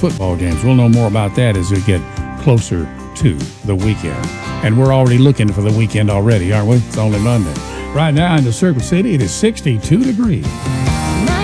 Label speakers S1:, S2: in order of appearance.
S1: football games. We'll know more about that as we get closer to the weekend. And we're already looking for the weekend already, aren't we? It's only Monday. Right now in the Circle City, it is 62 degrees.